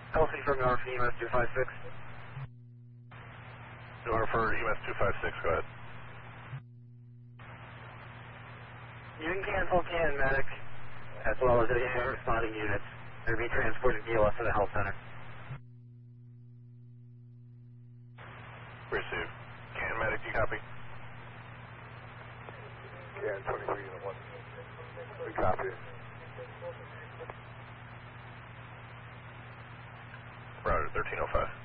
Kelsey from North EMS 256. North for EMS 256, go ahead. You can cancel CAN medic as well as any responding units. They'll be transporting BLS to the health center. Receive. CAN medic, you copy? CAN 23 Unit 1. We copy. Roger, 1305.